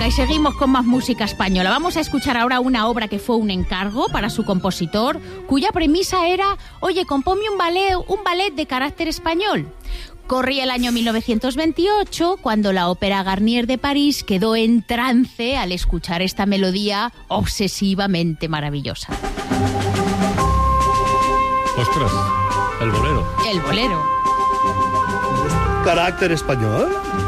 Venga, y seguimos con más música española. Vamos a escuchar ahora una obra que fue un encargo para su compositor, cuya premisa era, oye, compónme un ballet de carácter español. Corría el año 1928, cuando la Ópera Garnier de París quedó en trance al escuchar esta melodía obsesivamente maravillosa. ¡Ostras! El bolero. El bolero. ¿Carácter español?